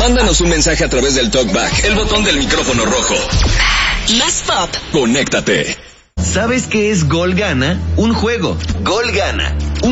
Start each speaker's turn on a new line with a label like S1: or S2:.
S1: Mándanos un mensaje a través del TalkBack, el botón del micrófono rojo.
S2: Más pop.
S1: Conéctate.
S3: ¿Sabes qué es Gol Gana? Un juego. Gol Gana.